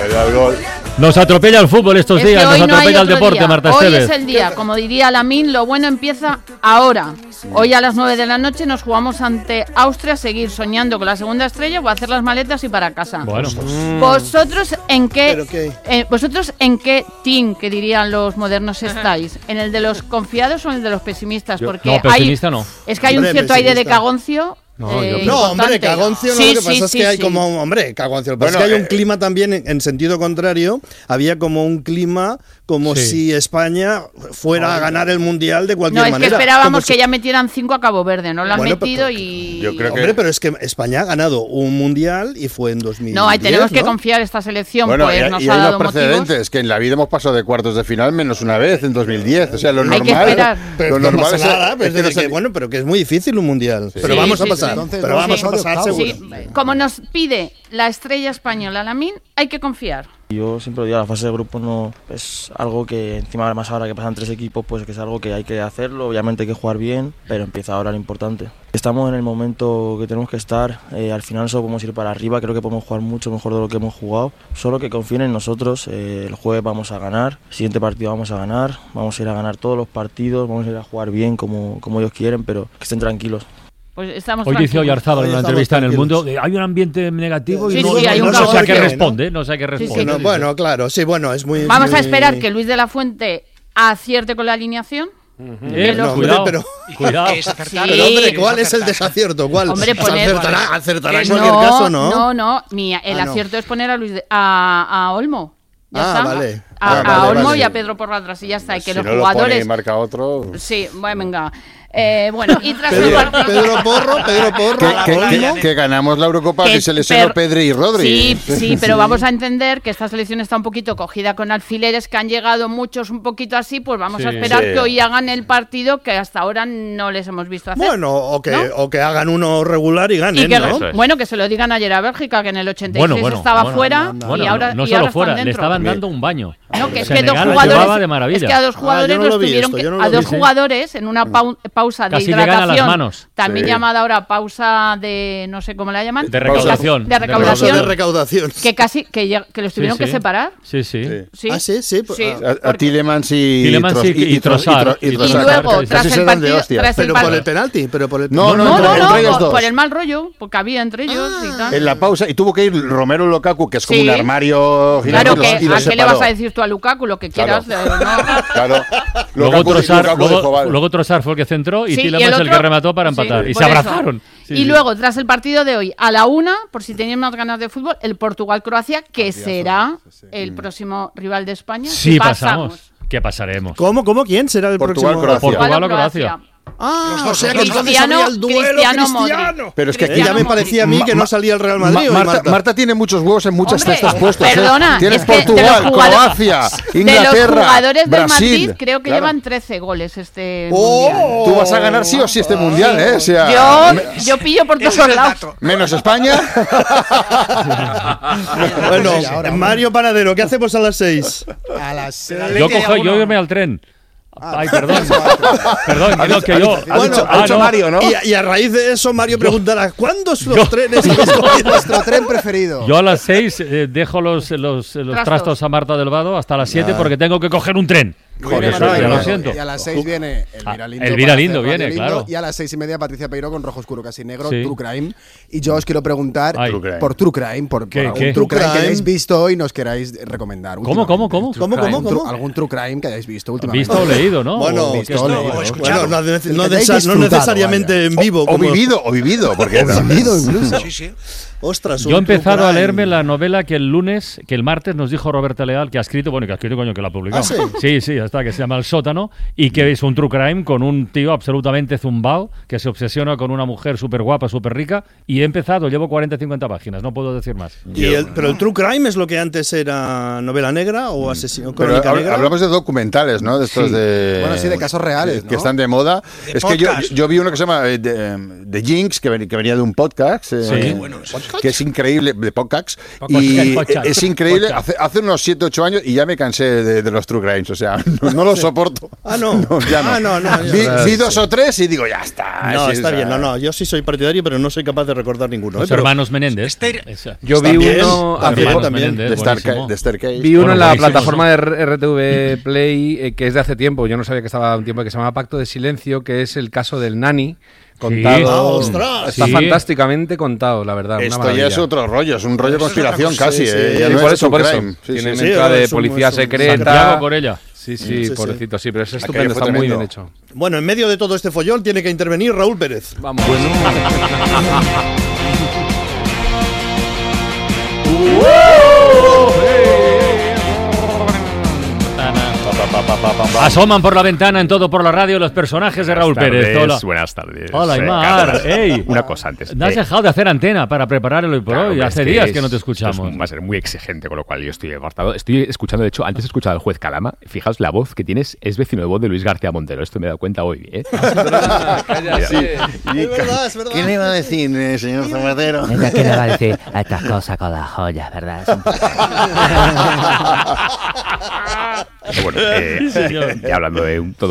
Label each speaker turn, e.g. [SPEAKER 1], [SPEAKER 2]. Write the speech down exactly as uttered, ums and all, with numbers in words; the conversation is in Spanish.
[SPEAKER 1] el gol.
[SPEAKER 2] Nos atropella el fútbol estos
[SPEAKER 3] Es
[SPEAKER 2] días,
[SPEAKER 3] que
[SPEAKER 2] nos
[SPEAKER 3] hoy no
[SPEAKER 2] atropella
[SPEAKER 3] hay
[SPEAKER 2] el
[SPEAKER 3] otro
[SPEAKER 2] deporte,
[SPEAKER 3] día.
[SPEAKER 2] Marta
[SPEAKER 3] Hoy
[SPEAKER 2] Esteves.
[SPEAKER 3] es el día, como diría Lamine, lo bueno empieza ahora. Hoy a las nueve de la noche nos jugamos ante Austria, seguir soñando con la segunda estrella o hacer las maletas y para casa.
[SPEAKER 2] Bueno, pues,
[SPEAKER 3] ¿Vosotros en qué,
[SPEAKER 4] ¿Pero qué?
[SPEAKER 3] eh, vosotros en qué team, que dirían los modernos, estáis? ¿En el de los confiados o en el de los pesimistas?
[SPEAKER 2] Yo-
[SPEAKER 3] Porque
[SPEAKER 2] no, pesimista
[SPEAKER 3] hay,
[SPEAKER 2] no.
[SPEAKER 3] Es que hay
[SPEAKER 4] Hombre,
[SPEAKER 3] un cierto aire de
[SPEAKER 4] pesimista.
[SPEAKER 3] cagoncio.
[SPEAKER 2] No,
[SPEAKER 3] eh,
[SPEAKER 2] yo-
[SPEAKER 4] No, hombre,
[SPEAKER 3] importante.
[SPEAKER 4] cagoncio no,
[SPEAKER 3] Sí,
[SPEAKER 4] lo que
[SPEAKER 3] sí,
[SPEAKER 4] pasa es
[SPEAKER 3] sí,
[SPEAKER 4] que hay
[SPEAKER 3] sí.
[SPEAKER 4] como, hombre, cagoncio, lo que pasa
[SPEAKER 1] Bueno,
[SPEAKER 4] es que hay un
[SPEAKER 1] eh,
[SPEAKER 4] clima también en, en sentido contrario, había como un clima como
[SPEAKER 2] Sí.
[SPEAKER 4] si España fuera a ganar el Mundial de cualquier
[SPEAKER 3] No, es que
[SPEAKER 4] manera.
[SPEAKER 3] esperábamos
[SPEAKER 4] Como si-
[SPEAKER 3] que ya metieran cinco a Cabo Verde, no lo han
[SPEAKER 4] Bueno,
[SPEAKER 3] metido
[SPEAKER 4] pero-
[SPEAKER 3] y...
[SPEAKER 1] yo creo que-
[SPEAKER 4] Hombre, pero es que España ha ganado un Mundial y fue en dos mil diez,
[SPEAKER 3] No, ahí tenemos que
[SPEAKER 4] ¿no?
[SPEAKER 3] confiar esta selección,
[SPEAKER 1] Bueno,
[SPEAKER 3] pues
[SPEAKER 1] y,
[SPEAKER 3] nos
[SPEAKER 1] y
[SPEAKER 3] ha
[SPEAKER 1] hay
[SPEAKER 3] dado
[SPEAKER 1] unos precedentes,
[SPEAKER 3] motivos.
[SPEAKER 1] que en la vida hemos pasado de cuartos de final menos una vez, en dos mil diez. O sea, lo
[SPEAKER 3] Hay que
[SPEAKER 1] normal...
[SPEAKER 3] esperar.
[SPEAKER 4] Pero
[SPEAKER 1] lo
[SPEAKER 4] no
[SPEAKER 1] normal
[SPEAKER 4] pasa
[SPEAKER 1] es-
[SPEAKER 4] nada,
[SPEAKER 1] es
[SPEAKER 4] pues
[SPEAKER 1] que no
[SPEAKER 4] desde
[SPEAKER 1] se-
[SPEAKER 4] que- bueno, pero que es muy difícil un Mundial. Pero
[SPEAKER 3] Sí,
[SPEAKER 4] vamos
[SPEAKER 3] sí,
[SPEAKER 4] a pasar,
[SPEAKER 3] sí.
[SPEAKER 5] Entonces,
[SPEAKER 4] pero
[SPEAKER 5] vamos
[SPEAKER 4] vamos a
[SPEAKER 5] a
[SPEAKER 4] pasar
[SPEAKER 5] octavos.
[SPEAKER 4] seguro.
[SPEAKER 3] Sí, como nos pide la estrella española Lamine, hay que confiar.
[SPEAKER 6] Yo siempre digo, la fase de grupo no es algo que encima más ahora que pasan tres equipos, pues que es algo que hay que hacerlo, obviamente hay que jugar bien, pero empieza ahora lo importante. Estamos en el momento que tenemos que estar, eh, al final solo podemos ir para arriba, creo que podemos jugar mucho mejor de lo que hemos jugado, solo que confíen en nosotros, eh, el jueves vamos a ganar, el siguiente partido vamos a ganar, vamos a ir a ganar todos los partidos, vamos a ir a jugar bien como, como ellos quieren, pero que estén tranquilos.
[SPEAKER 3] Pues estamos
[SPEAKER 2] hoy dice
[SPEAKER 3] tranquilos.
[SPEAKER 2] Oyarzábal en
[SPEAKER 4] Hoy
[SPEAKER 2] una
[SPEAKER 4] estamos
[SPEAKER 2] entrevista en El
[SPEAKER 4] tranquilos.
[SPEAKER 2] Mundo, eh, hay un ambiente negativo y
[SPEAKER 3] Sí,
[SPEAKER 2] no,
[SPEAKER 3] sí, hay
[SPEAKER 2] no
[SPEAKER 3] un
[SPEAKER 2] sé a
[SPEAKER 3] caos
[SPEAKER 2] qué
[SPEAKER 4] que-
[SPEAKER 2] responde, no sé a qué
[SPEAKER 3] sí.
[SPEAKER 2] responde.
[SPEAKER 4] Bueno, bueno, claro, sí, bueno, es muy...
[SPEAKER 3] Vamos a
[SPEAKER 4] muy-
[SPEAKER 3] esperar que Luis de la Fuente acierte con la alineación.
[SPEAKER 2] Eh,
[SPEAKER 4] No, hombre,
[SPEAKER 2] cuidado,
[SPEAKER 4] pero-
[SPEAKER 2] cuidado.
[SPEAKER 3] Sí.
[SPEAKER 4] Pero hombre, ¿cuál es el desacierto? ¿Cuál?
[SPEAKER 3] Hombre, poner-
[SPEAKER 4] acertará, acertará en
[SPEAKER 3] Que
[SPEAKER 4] cualquier
[SPEAKER 3] no,
[SPEAKER 4] caso, ¿no?
[SPEAKER 3] No, no, mi- el
[SPEAKER 4] Ah, no.
[SPEAKER 3] acierto es poner a Luis de- a, a Olmo. Ya
[SPEAKER 4] Ah,
[SPEAKER 3] está.
[SPEAKER 4] vale.
[SPEAKER 3] A,
[SPEAKER 4] Ah,
[SPEAKER 3] a
[SPEAKER 4] vale,
[SPEAKER 3] Olmo
[SPEAKER 4] vale.
[SPEAKER 3] y a Pedro por atrás y ya está. Y que
[SPEAKER 1] si
[SPEAKER 3] los
[SPEAKER 1] no lo pone y
[SPEAKER 3] jugadores.
[SPEAKER 1] marca otro...
[SPEAKER 3] Sí, bueno, venga. Eh, bueno, y tras el
[SPEAKER 4] Pedro,
[SPEAKER 3] partido.
[SPEAKER 4] Pedro Porro, Pedro Porro.
[SPEAKER 1] Que, que-
[SPEAKER 4] Olmo.
[SPEAKER 1] que- que ganamos la Eurocopa,
[SPEAKER 3] Que
[SPEAKER 1] que se lesionó
[SPEAKER 3] per-
[SPEAKER 1] Pedri y Rodri.
[SPEAKER 3] Sí, sí, pero vamos a entender que esta selección está un poquito cogida con alfileres, que han llegado muchos un poquito así, pues vamos
[SPEAKER 2] Sí.
[SPEAKER 3] a esperar
[SPEAKER 1] Sí.
[SPEAKER 3] que hoy hagan el partido que hasta ahora no les hemos visto hacer.
[SPEAKER 4] Bueno, o que,
[SPEAKER 3] ¿no?
[SPEAKER 4] o que hagan uno regular y ganen,
[SPEAKER 3] Y que,
[SPEAKER 4] ¿no?
[SPEAKER 2] Eso es.
[SPEAKER 3] bueno, que se lo digan ayer a Bélgica, que en el ochenta y seis
[SPEAKER 2] Bueno, bueno,
[SPEAKER 3] estaba
[SPEAKER 2] bueno,
[SPEAKER 3] fuera
[SPEAKER 2] Bueno,
[SPEAKER 3] y ahora,
[SPEAKER 2] no
[SPEAKER 3] y
[SPEAKER 2] solo
[SPEAKER 3] ahora
[SPEAKER 2] fuera,
[SPEAKER 3] están
[SPEAKER 2] le
[SPEAKER 3] dentro.
[SPEAKER 2] estaban dando un baño.
[SPEAKER 3] No, que es que dos
[SPEAKER 2] Senegal lo
[SPEAKER 3] jugadores,
[SPEAKER 2] llevaba de maravilla.
[SPEAKER 3] es que a dos jugadores
[SPEAKER 4] Ah, yo no
[SPEAKER 3] los
[SPEAKER 4] lo vi
[SPEAKER 3] tuvieron
[SPEAKER 4] esto,
[SPEAKER 3] que-
[SPEAKER 4] yo no lo
[SPEAKER 3] a
[SPEAKER 4] vi,
[SPEAKER 3] dos
[SPEAKER 4] sí.
[SPEAKER 3] jugadores en una pau- pausa de
[SPEAKER 2] Casi llegan a
[SPEAKER 3] hidratación,
[SPEAKER 2] las manos.
[SPEAKER 3] también
[SPEAKER 1] Sí.
[SPEAKER 3] llamada ahora pausa de no sé cómo la llaman,
[SPEAKER 2] De recaudación.
[SPEAKER 3] de recaudación,
[SPEAKER 4] Pausa de recaudación.
[SPEAKER 3] que casi que, lleg- que los
[SPEAKER 2] Sí,
[SPEAKER 3] tuvieron
[SPEAKER 2] sí.
[SPEAKER 3] que separar.
[SPEAKER 2] Sí, sí.
[SPEAKER 1] Sí.
[SPEAKER 3] Sí.
[SPEAKER 4] Ah, sí, sí. pues,
[SPEAKER 3] Sí.
[SPEAKER 4] ah,
[SPEAKER 1] A, a Tillemans y,
[SPEAKER 2] Tillemans
[SPEAKER 1] Tros-
[SPEAKER 2] y- y Trossard.
[SPEAKER 1] y
[SPEAKER 2] Y
[SPEAKER 3] Y
[SPEAKER 1] Trossard.
[SPEAKER 3] luego,
[SPEAKER 2] Casi
[SPEAKER 3] tras
[SPEAKER 1] se
[SPEAKER 3] el
[SPEAKER 1] dan de
[SPEAKER 3] partido,
[SPEAKER 1] hostias.
[SPEAKER 3] tras el
[SPEAKER 4] pero por el
[SPEAKER 3] partido.
[SPEAKER 4] penalti, pero por el
[SPEAKER 1] No,
[SPEAKER 3] No,
[SPEAKER 1] no,
[SPEAKER 3] no,
[SPEAKER 1] entre
[SPEAKER 3] no,
[SPEAKER 1] ellos
[SPEAKER 3] por,
[SPEAKER 1] dos.
[SPEAKER 3] por el mal rollo, porque había entre ellos y tal.
[SPEAKER 1] En la pausa, y tuvo que ir Romero Lukaku, que es como
[SPEAKER 3] Sí.
[SPEAKER 1] un armario gigante,
[SPEAKER 3] Claro,
[SPEAKER 1] y los-
[SPEAKER 3] que
[SPEAKER 1] y los
[SPEAKER 3] ¿a qué le
[SPEAKER 1] separó.
[SPEAKER 3] vas a decir tú a Lukaku? Lo que
[SPEAKER 1] Claro.
[SPEAKER 3] quieras. eh, no.
[SPEAKER 1] Claro.
[SPEAKER 2] Luego
[SPEAKER 1] Lukaku-
[SPEAKER 2] Trossard,
[SPEAKER 1] Lukaku
[SPEAKER 2] luego,
[SPEAKER 1] dijo, vale.
[SPEAKER 2] luego Trossard fue el que centró y
[SPEAKER 3] Sí,
[SPEAKER 2] Tillemans
[SPEAKER 3] el
[SPEAKER 2] el,
[SPEAKER 3] otro-
[SPEAKER 2] que remató para
[SPEAKER 3] sí,
[SPEAKER 2] empatar. y
[SPEAKER 3] por
[SPEAKER 2] se
[SPEAKER 3] eso.
[SPEAKER 2] abrazaron. Sí,
[SPEAKER 3] y
[SPEAKER 2] sí.
[SPEAKER 3] luego, tras el partido de hoy, a la una, por si tenían más ganas de fútbol, el Portugal-Croacia, que será el próximo rival de España.
[SPEAKER 2] Sí,
[SPEAKER 3] si
[SPEAKER 2] pasamos. ¿Qué pasaremos?
[SPEAKER 4] ¿Cómo, cómo, quién será el
[SPEAKER 1] Portugal,
[SPEAKER 4] próximo?
[SPEAKER 1] Croacia.
[SPEAKER 2] Portugal o
[SPEAKER 3] Croacia.
[SPEAKER 2] Croacia.
[SPEAKER 4] Ah, o sea que
[SPEAKER 3] Cristiano-
[SPEAKER 4] entonces había el duelo
[SPEAKER 3] Cristiano Modric.
[SPEAKER 4] cristiano.
[SPEAKER 1] Pero es que aquí
[SPEAKER 4] Eh, ya me
[SPEAKER 3] Modric.
[SPEAKER 4] parecía a mí que
[SPEAKER 1] Ma-
[SPEAKER 4] no salía el Real Madrid.
[SPEAKER 1] Ma-
[SPEAKER 4] hoy,
[SPEAKER 1] Marta,
[SPEAKER 4] Marta.
[SPEAKER 1] Marta tiene muchos huevos en muchas
[SPEAKER 3] Hombre,
[SPEAKER 1] cestas puestos. ¿eh?
[SPEAKER 3] perdona,
[SPEAKER 1] Tienes
[SPEAKER 3] es que de
[SPEAKER 1] Portugal,
[SPEAKER 3] los jugadores-
[SPEAKER 1] Croacia,
[SPEAKER 3] De
[SPEAKER 1] Inglaterra,
[SPEAKER 3] los jugadores del
[SPEAKER 1] Brasil.
[SPEAKER 3] Madrid, creo que
[SPEAKER 1] Claro.
[SPEAKER 3] llevan trece goles este
[SPEAKER 4] ¡Oh!
[SPEAKER 3] mundial.
[SPEAKER 1] Tú vas a ganar sí o sí este mundial, ¿eh? O sea,
[SPEAKER 3] Yo,
[SPEAKER 1] me-
[SPEAKER 3] yo pillo por todos
[SPEAKER 7] Ese es el
[SPEAKER 3] lados.
[SPEAKER 7] dato.
[SPEAKER 1] menos España.
[SPEAKER 4] Bueno,
[SPEAKER 5] Sí, ahora,
[SPEAKER 4] Mario Panadero, ¿qué hacemos a las seis?
[SPEAKER 5] A las seis.
[SPEAKER 2] Yo cojo, yo irme al tren. Ay, perdón. Perdón, que no, que yo.
[SPEAKER 1] Ha dicho, ha
[SPEAKER 2] Ah,
[SPEAKER 1] dicho
[SPEAKER 2] no.
[SPEAKER 1] Mario, ¿no?
[SPEAKER 4] Y, y a raíz de eso, Mario preguntará: ¿cuántos los trenes habéis cogido?
[SPEAKER 5] Nuestro tren preferido.
[SPEAKER 2] Yo a las seis eh, dejo los, los, los
[SPEAKER 3] Trastos.
[SPEAKER 2] trastos a Marta del Vado hasta las siete porque tengo que coger un tren.
[SPEAKER 1] Joder,
[SPEAKER 2] Eso,
[SPEAKER 1] Mario.
[SPEAKER 2] ya lo
[SPEAKER 5] Bueno,
[SPEAKER 2] siento.
[SPEAKER 5] Y a las seis viene Elvira
[SPEAKER 2] Ah,
[SPEAKER 5] Lindo.
[SPEAKER 2] Elvira
[SPEAKER 5] para
[SPEAKER 2] Lindo
[SPEAKER 5] hacer
[SPEAKER 2] viene,
[SPEAKER 5] Radio
[SPEAKER 2] claro.
[SPEAKER 5] Lindo, y a las seis y media Patricia Peiro con Rojo Oscuro Casi Negro,
[SPEAKER 2] Sí.
[SPEAKER 5] True Crime. Y yo os quiero preguntar
[SPEAKER 2] Ay.
[SPEAKER 1] True Crime.
[SPEAKER 5] por True Crime, por, por
[SPEAKER 2] ¿Qué,
[SPEAKER 5] algún
[SPEAKER 2] qué?
[SPEAKER 5] True Crime
[SPEAKER 4] True
[SPEAKER 5] que
[SPEAKER 4] Crime.
[SPEAKER 5] hayáis visto y nos queráis recomendar.
[SPEAKER 2] ¿Cómo, cómo, cómo?
[SPEAKER 5] últimamente.
[SPEAKER 4] ¿Cómo, cómo,
[SPEAKER 5] Algún tru-
[SPEAKER 4] cómo?
[SPEAKER 5] Algún True Crime que hayáis visto últimamente.
[SPEAKER 2] Visto o leído, ¿no?
[SPEAKER 4] Bueno,
[SPEAKER 2] ¿O qué
[SPEAKER 5] visto
[SPEAKER 2] es?
[SPEAKER 5] o leído.
[SPEAKER 7] o
[SPEAKER 4] Bueno,
[SPEAKER 7] escuchado.
[SPEAKER 4] no, de-
[SPEAKER 5] El
[SPEAKER 4] no
[SPEAKER 5] que
[SPEAKER 4] desa-
[SPEAKER 5] hayáis
[SPEAKER 4] no
[SPEAKER 5] disfrutado,
[SPEAKER 4] necesariamente en
[SPEAKER 1] O,
[SPEAKER 4] vivo.
[SPEAKER 1] o
[SPEAKER 4] como-
[SPEAKER 1] vivido, o vivido, porque
[SPEAKER 5] O vivido incluso.
[SPEAKER 7] Sí, sí.
[SPEAKER 4] Ostras,
[SPEAKER 2] Yo he
[SPEAKER 4] un true
[SPEAKER 2] empezado a
[SPEAKER 4] crime.
[SPEAKER 2] leerme la novela que el lunes, que el martes nos dijo Roberta Leal, que ha escrito, bueno, que ha escrito, coño, que la ha publicado.
[SPEAKER 4] ¿Ah, sí?
[SPEAKER 2] Sí, sí, ya está, que se llama El Sótano, y que es un true crime con un tío absolutamente zumbao, que se obsesiona con una mujer súper guapa, súper rica, y he empezado, llevo cuarenta, cincuenta páginas, no puedo decir más.
[SPEAKER 4] Y el- pero el true crime es lo que antes era novela negra o asesino
[SPEAKER 1] Pero
[SPEAKER 4] crónica
[SPEAKER 1] hab-
[SPEAKER 4] negra.
[SPEAKER 1] hablamos de documentales, ¿no? De estos
[SPEAKER 2] Sí.
[SPEAKER 1] de.
[SPEAKER 5] Bueno, sí, de casos reales,
[SPEAKER 1] Que
[SPEAKER 5] ¿no?
[SPEAKER 1] están de moda.
[SPEAKER 7] De
[SPEAKER 1] es que yo,
[SPEAKER 7] podcast.
[SPEAKER 1] yo vi uno que se llama eh, de, de Jinx, que, ven- que venía de un podcast. eh,
[SPEAKER 2] Sí. Qué
[SPEAKER 7] bueno es.
[SPEAKER 1] que es increíble, de podcast.
[SPEAKER 2] Podcast.
[SPEAKER 1] Y
[SPEAKER 2] Podcast.
[SPEAKER 1] es increíble.
[SPEAKER 2] Podcast.
[SPEAKER 1] Hace, hace unos siete ocho años y ya me cansé de, de los True Crimes. O sea, no, no lo soporto.
[SPEAKER 4] Ah, no.
[SPEAKER 1] No, ya no.
[SPEAKER 4] Ah, no, no.
[SPEAKER 1] Vi,
[SPEAKER 4] ya-
[SPEAKER 1] vi dos o tres y digo, ya está.
[SPEAKER 4] No,
[SPEAKER 1] sí,
[SPEAKER 4] está
[SPEAKER 1] o sea,
[SPEAKER 4] bien. No, no. Yo sí soy partidario, pero no soy capaz de recordar ninguno.
[SPEAKER 2] Los
[SPEAKER 4] ¿eh? Pero-
[SPEAKER 2] hermanos Menéndez. Esa.
[SPEAKER 7] Yo vi
[SPEAKER 4] También,
[SPEAKER 7] uno hace
[SPEAKER 4] también,
[SPEAKER 7] poco-
[SPEAKER 4] también.
[SPEAKER 1] De,
[SPEAKER 2] Menéndez,
[SPEAKER 1] Starca-
[SPEAKER 2] buenísimo.
[SPEAKER 1] de Staircase.
[SPEAKER 7] Vi uno
[SPEAKER 2] Bueno,
[SPEAKER 7] en la
[SPEAKER 2] buenísimo,
[SPEAKER 7] plataforma
[SPEAKER 2] ¿no?
[SPEAKER 7] de R T V Play eh, que es de hace tiempo. Yo no sabía que estaba un tiempo que se llama Pacto de Silencio, que es el caso del Nani contado.
[SPEAKER 4] Ah, ostras.
[SPEAKER 7] Está
[SPEAKER 2] Sí.
[SPEAKER 7] fantásticamente contado, la verdad. una
[SPEAKER 1] Esto ya
[SPEAKER 7] maravilla.
[SPEAKER 1] es otro rollo, es un rollo
[SPEAKER 4] Eso es
[SPEAKER 1] conspiración
[SPEAKER 4] otra cosa,
[SPEAKER 1] casi.
[SPEAKER 4] sí,
[SPEAKER 1] eh,
[SPEAKER 4] sí.
[SPEAKER 1] ya
[SPEAKER 7] Sí,
[SPEAKER 1] no
[SPEAKER 7] por
[SPEAKER 1] es
[SPEAKER 7] eso,
[SPEAKER 1] true
[SPEAKER 7] por eso.
[SPEAKER 1] crime. Sí,
[SPEAKER 7] Tiene
[SPEAKER 1] sí,
[SPEAKER 4] sí.
[SPEAKER 7] mezcla de
[SPEAKER 4] es un-
[SPEAKER 7] policía
[SPEAKER 4] es un-
[SPEAKER 7] secreta.
[SPEAKER 2] Santiago Corella.
[SPEAKER 7] Sí, sí,
[SPEAKER 4] Sí, sí.
[SPEAKER 7] pobrecito, sí, pero es
[SPEAKER 1] Aquello
[SPEAKER 7] estupendo,
[SPEAKER 1] fue
[SPEAKER 7] está muy
[SPEAKER 1] tremendo.
[SPEAKER 7] bien hecho.
[SPEAKER 4] Bueno, en medio de todo este follón tiene que intervenir Raúl Pérez.
[SPEAKER 7] Vamos.
[SPEAKER 2] Asoman por la ventana en Todo por la Radio los personajes de Raúl
[SPEAKER 8] Buenas
[SPEAKER 2] Pérez.
[SPEAKER 8] tardes,
[SPEAKER 2] Hola.
[SPEAKER 8] Buenas tardes.
[SPEAKER 2] Hola,
[SPEAKER 8] Eh,
[SPEAKER 2] Aymar.
[SPEAKER 8] Carlos,
[SPEAKER 2] Ey.
[SPEAKER 8] Una cosa antes.
[SPEAKER 2] No has
[SPEAKER 8] eh,
[SPEAKER 2] dejado de hacer antena para preparar el hoy por
[SPEAKER 8] claro,
[SPEAKER 2] hoy.
[SPEAKER 8] es
[SPEAKER 2] Hace
[SPEAKER 8] que
[SPEAKER 2] días
[SPEAKER 8] es-
[SPEAKER 2] que no te
[SPEAKER 8] esto es-
[SPEAKER 2] escuchamos.
[SPEAKER 8] va a ser muy exigente, con lo cual yo estoy apartado. Estoy escuchando, de hecho, antes he escuchado al juez Calama. Fijaos, la voz que tienes es vecino de voz de Luis García Montero. Esto me he dado cuenta hoy. ¿eh?
[SPEAKER 7] Cállate.
[SPEAKER 4] Es verdad, es verdad.
[SPEAKER 1] ¿Qué le iba a decir, eh, señor Zapatero?
[SPEAKER 9] Venga, ¿qué le va a decir a estas cosas con las joyas, verdad? Es un poco-
[SPEAKER 8] Pero bueno, eh,
[SPEAKER 2] Sí, señor.
[SPEAKER 8] ya hablando de un todo